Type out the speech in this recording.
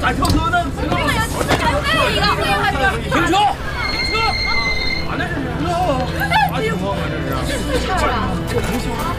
咋跳车呢？ 这个有还有一个， 停车！停车！啊，那是。哎呦，太差了。